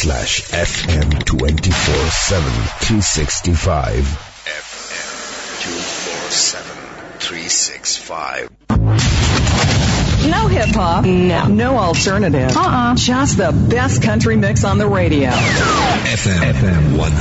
FM 24/7 365. FM 24/7 365. No hip-hop. No alternative. Just the best country mix on the radio. FM 100.